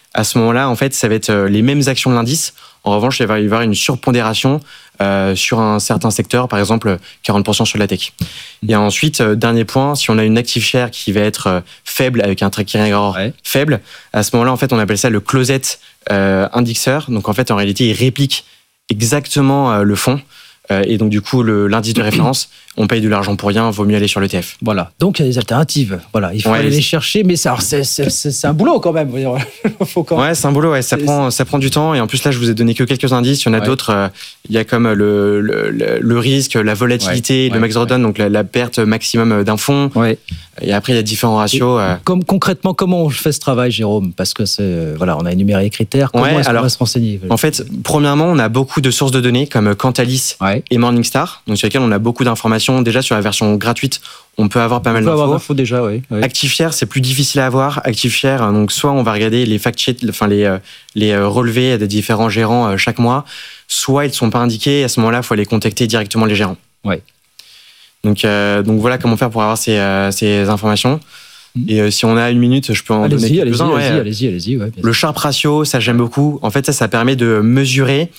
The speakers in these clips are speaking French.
À ce moment-là, en fait, ça va être les mêmes actions de l'indice. En revanche, il va y avoir une surpondération sur un certain secteur, par exemple 40% sur la tech. Et ensuite, dernier point, si on a une active share qui va être faible avec un tracking error faible, à ce moment-là, en fait, on appelle ça le closet indexeur. Donc, en fait, en réalité, il réplique exactement le fonds. Et donc, du coup, l'indice de référence, on paye de l'argent pour rien, vaut mieux aller sur l'ETF. Voilà. Donc, il y a des alternatives. Voilà. Il faut aller les chercher, mais c'est un boulot quand même. Ouais, c'est un boulot. Ouais. Ça prend du temps. Et en plus, là, je vous ai donné que quelques indices. Il y en a d'autres. Il y a comme le risque, la volatilité, le max drawdown, donc la perte maximum d'un fonds. Ouais. Et après, il y a différents ratios. Concrètement, comment on fait ce travail, Jérôme ? Parce que on a énuméré les critères. Comment est-ce qu'on va se renseigner ? En fait, premièrement, on a beaucoup de sources de données comme Cantalis et Morningstar, donc sur lesquelles on a beaucoup d'informations. Déjà sur la version gratuite, on peut avoir pas mal d'infos. Déjà, oui. ActiveShare, c'est plus difficile à avoir. ActiveShare, donc soit on va regarder les fact sheets, les relevés des différents gérants chaque mois, soit ils ne sont pas indiqués. À ce moment-là, il faut aller contacter directement les gérants. Ouais. Donc voilà comment faire pour avoir ces informations. Et si on a une minute, je peux en donner quelques-uns. Allez-y. Ouais, le Sharpe ratio, ça j'aime beaucoup. En fait, ça permet de mesurer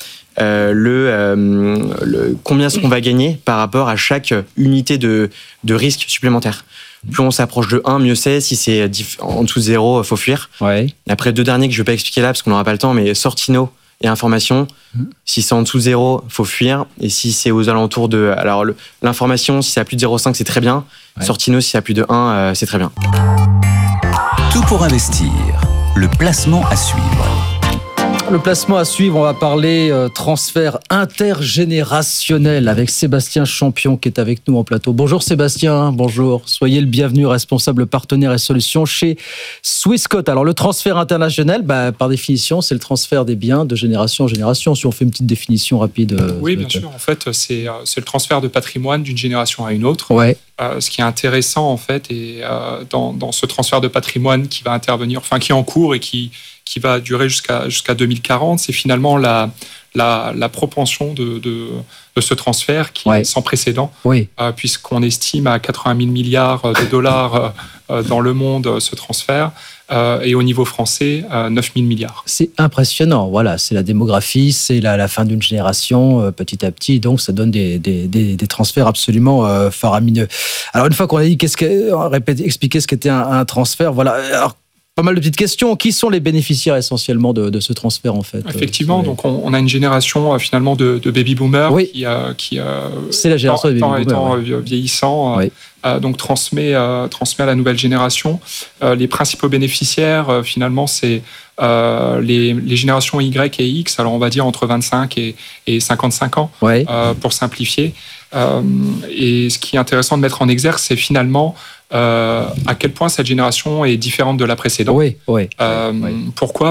combien est-ce qu'on va gagner par rapport à chaque unité de risque supplémentaire. Plus on s'approche de 1, mieux c'est. Si c'est en dessous de 0, il faut fuir. Ouais. Et après, 2 derniers que je ne vais pas expliquer là parce qu'on n'aura pas le temps, mais Sortino et information. Si c'est en dessous de 0, il faut fuir. Et si c'est aux alentours de... Alors, l'information, si c'est à plus de 0,5, c'est très bien. Ouais. Sortino, si c'est à plus de 1, c'est très bien. Tout pour investir. Le placement à suivre. Le placement à suivre, on va parler transfert intergénérationnel avec Sébastien Champion qui est avec nous en plateau. Bonjour Sébastien, bonjour. Soyez le bienvenu, responsable partenaire et solutions chez Swissquote. Alors le transfert international, par définition, c'est le transfert des biens de génération en génération. Si on fait une petite définition rapide. Oui, bien sûr. En fait, c'est le transfert de patrimoine d'une génération à une autre. Ouais. Ce qui est intéressant en fait, et dans ce transfert de patrimoine qui va intervenir, enfin qui est en cours et qui va durer jusqu'à 2040, c'est finalement la propension de ce transfert qui est sans précédent, puisqu'on estime à 80 000 milliards de dollars dans le monde ce transfert, et au niveau français, 9 000 milliards. C'est impressionnant, voilà, c'est la démographie, c'est la fin d'une génération petit à petit, donc ça donne des transferts absolument faramineux. Alors une fois qu'on a dit expliquer ce qu'était un transfert, voilà. Alors, pas mal de petites questions. Qui sont les bénéficiaires essentiellement de ce transfert en fait ? Effectivement, donc on a une génération finalement de baby boomers qui c'est la génération des baby boomers, vieillissant, donc transmet à la nouvelle génération. Les principaux bénéficiaires finalement c'est les générations Y et X. Alors on va dire entre 25 et 55 ans pour simplifier. Et ce qui est intéressant de mettre en exergue, c'est finalement à quel point cette génération est différente de la précédente. Pourquoi ?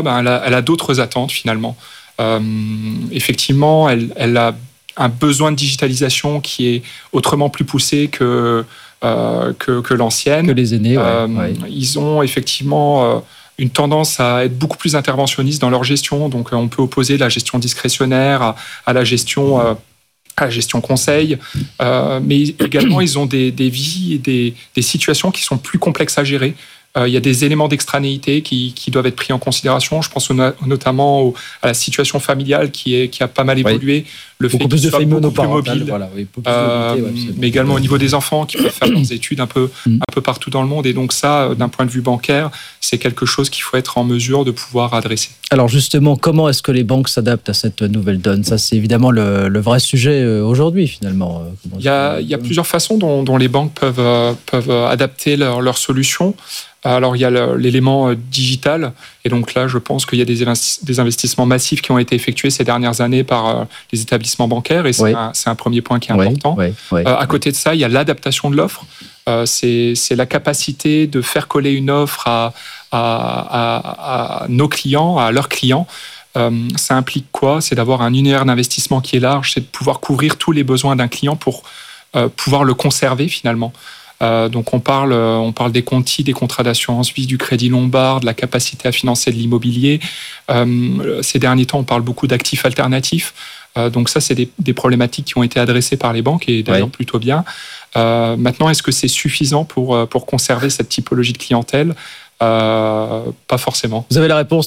Elle a d'autres attentes finalement. Effectivement, elle a un besoin de digitalisation qui est autrement plus poussé que l'ancienne. Que les aînés, Ils ont effectivement une tendance à être beaucoup plus interventionnistes dans leur gestion. Donc, on peut opposer la gestion discrétionnaire à la gestion conseil, mais également ils ont des vies et des situations qui sont plus complexes à gérer. Il y a des éléments d'extranéité qui doivent être pris en considération. Je pense notamment à la situation familiale qui a pas mal évolué. Le fait qu'ils soient beaucoup plus mobiles. Mais également au niveau des enfants qui peuvent faire leurs études un peu partout dans le monde. Et donc ça, d'un point de vue bancaire, c'est quelque chose qu'il faut être en mesure de pouvoir adresser. Alors justement, comment est-ce que les banques s'adaptent à cette nouvelle donne ? Ça, c'est évidemment le vrai sujet aujourd'hui, finalement. Il y a plusieurs façons dont les banques peuvent adapter leurs solutions. Alors, il y a l'élément digital. Et donc là, je pense qu'il y a des investissements massifs qui ont été effectués ces dernières années par les établissements bancaires. Et c'est un premier point qui est important. À côté de ça, il y a l'adaptation de l'offre. C'est la capacité de faire coller une offre à nos clients, à leurs clients. Ça implique quoi ? C'est d'avoir un univers d'investissement qui est large. C'est de pouvoir couvrir tous les besoins d'un client pour pouvoir le conserver finalement. Donc on parle des contis, des contrats d'assurance vie, du crédit lombard, de la capacité à financer de l'immobilier. Ces derniers temps, on parle beaucoup d'actifs alternatifs. Donc ça, c'est des problématiques qui ont été adressées par les banques et d'ailleurs plutôt bien. Maintenant, est-ce que c'est suffisant pour conserver cette typologie de clientèle ? Pas forcément. Vous avez la réponse